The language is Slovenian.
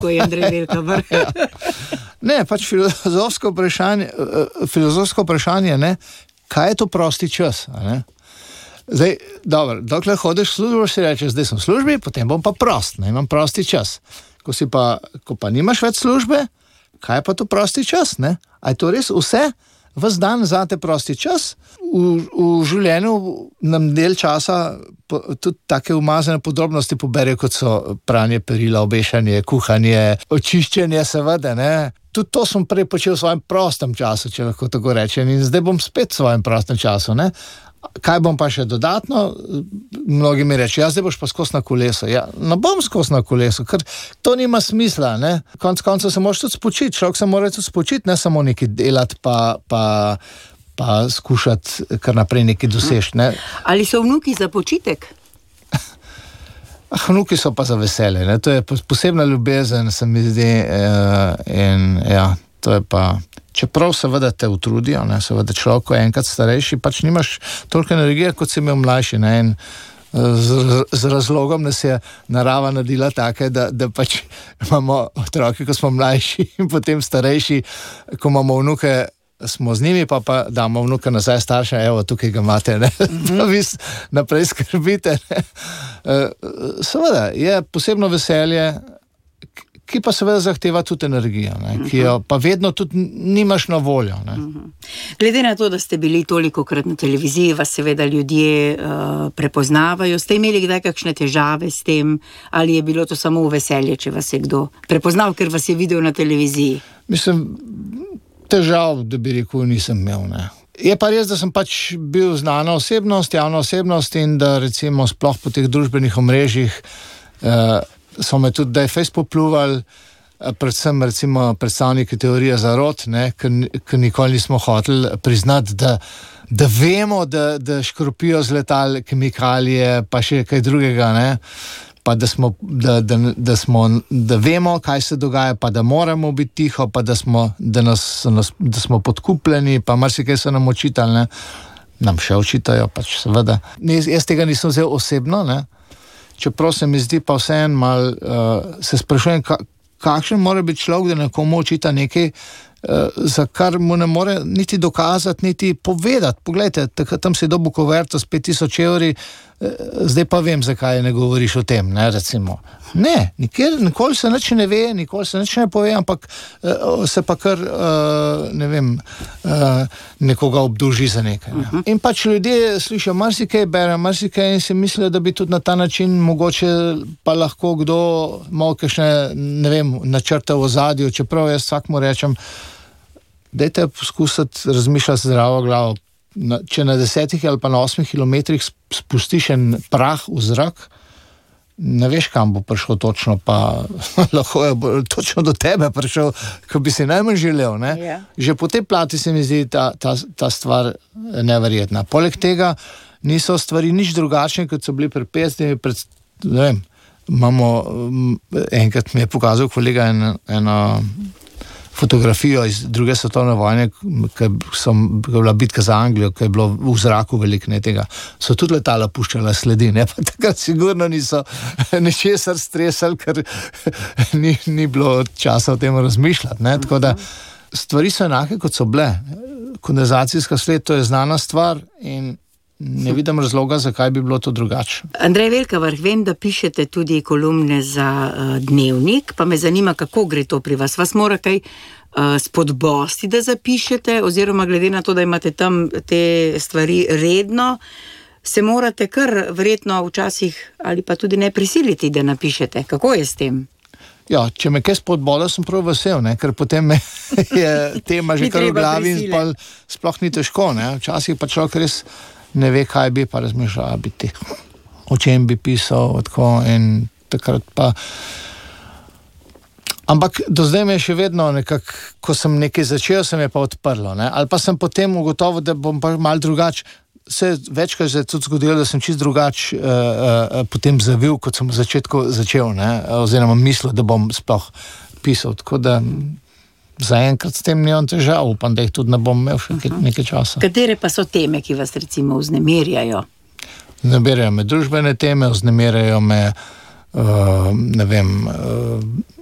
ko je Andrej Velka vrh. Ne, pač filozofsko vprašanje, ne, kaj je to prosti čas, ne? Zdaj, dobro, dokler hodeš v službo, si rečeš, zdaj sem v službi, potem bom pa prost, ne, imam prosti čas. Ko pa nimaš več službe, kaj je pa to prosti čas, ne? A je to res vse? Ves dan zate prosti čas? V življenju nam del časa tudi take umazane podrobnosti pobere, kot so pranje perila, obešanje, kuhanje, očiščenje, seveda, ne. Tudi to sem prej počel v svojem prostem času, če lahko tako rečem, in zdaj bom spet v svojem prostem času, ne. Kaj bom pa še dodatno? Mnogi mi reče, zdaj boš pa skos na kolesu. Ja, ne bom skos na kolesu, ker to nima smisla, ne. Konec koncev se moraš tudi spočiti, človek se mora tudi spočiti, ne samo nekaj delati pa skušati kar naprej nekaj doseči, ne. Ali so vnuki za počitek? Vnuki so pa za veselje, ne. To je posebna ljubezen, se mi zdi, in ja, to je pa... Čeprav seveda te utrudijo, ne, seveda človek, ko je enkrat starejši, pač nimaš toliko energije, kot si imel mlajši, ne, in z razlogom nas je narava naredila take, da pač imamo otroke, ko smo mlajši in potem starejši, ko imamo vnuke, smo z njimi, pa damo vnuka nazaj starša, evo, tukaj ga imate, ne, pa vi naprej skrbite, ne. Seveda, je posebno veselje, ki pa seveda zahteva tudi energijo, ne, ki jo pa vedno tudi nimaš na voljo, ne. Glede na to, da ste bili tolikokrat na televiziji, vas seveda ljudje prepoznavajo. Ste imeli kdaj kakšne težave s tem, ali je bilo to samo veselje, če vas je kdo prepoznal, ker vas je videl na televiziji? Mislim, težav, da bi rekel, nisem imel, ne. Je pa res, da sem pač bil znana osebnost, javna osebnost in da recimo sploh po teh družbenih omrežjih so me tudi, da je fejst popluval, predvsem recimo predstavniki teorije zarot, ne, ker nikoli nismo hoteli priznati, da vemo, da škropijo z letal kemikalije, pa še kaj drugega, ne, pa da vemo, kaj se dogaja, pa da moramo biti tiho, pa da smo podkupljeni, pa marsikaj so nam očitali, ne, nam še očitajo, pač seveda. Jaz tega nisem vzel osebno, ne. Čeprav se mi zdi pa vseeno malo, se sprašujem, kakšen mora biti človek, da nekomu očita nekaj, za kar mu ne more niti dokazati, niti povedati. Poglejte, tam si dobil kuverto s 5000 evri, zdaj pa vem, zakaj ne govoriš o tem, ne, recimo. Ne, nikoli se nič ne ve, nikoli se nič ne pove, ampak se pa kar, ne vem, nekoga obduži za nekaj. Ne. In pač ljudje slišijo marsikaj, berejo marsikaj in si mislijo, da bi tudi na ta način mogoče pa lahko kdo malo kakšne, ne vem, načrte v ozadju, čeprav jaz vsakmu rečem, dajte poskusiti razmišljati zdravo glavo. Če na 10 ali pa na 8 kilometrih spustiš en prah v zrak, ne veš, kam bo prišel točno, pa lahko je točno do tebe prišel, ko bi si najmanj želel, ne? Yeah. Že po tej plati se mi zdi ta stvar neverjetna. Poleg tega niso stvari nič drugačne, kot so bili pred 50, ne vem, enkrat mi je pokazal kolega eno fotografijo iz druge svetovne vojne, ki je bila bitka za Anglijo, ki je bilo v zraku veliko tega. So tudi letala puščala sledi, ne, pa takrat sigurno niso ničesar stresali, ker ni bilo časa o tem razmišljati, ne, tako da stvari so enake, kot so bile. Kondenzacijska sled, to je znana stvar in ne vidim razloga, zakaj bi bilo to drugače. Andrej Velka vrh, vem, da pišete tudi kolumne za Dnevnik, pa me zanima, kako gre to pri vas. Vas mora kaj spodbosti, da zapišete, oziroma glede na to, da imate tam te stvari redno, se morate kar verjetno včasih ali pa tudi ne prisiliti, da napišete. Kako je s tem? Ja, če me kaj spodboda, sem prav vesel, ne, ker potem je tema že kar v glavi in sploh ni težko, ne. Včasih pa človek res ne ve, kaj bi, pa razmišlja, o čem bi pisal, tako in takrat pa. Ampak do zdaj me je še vedno nekako, ko sem nekaj začel, se mi je pa odprlo, ne, ali pa sem potem ugotovil, da bom pa malo drugače, se večkrat je tudi zgodilo, da sem čist drugače potem zavil, kot sem v začetku začel, ne, oziroma mislil, da bom sploh pisal, tako da zaenkrat s tem nimam težav, upam, da jih tudi ne bom imel še nekaj časa. Katere pa so teme, ki vas recimo vznemirjajo? Vznemirjajo me družbene teme, vznemirjajo me, ne vem,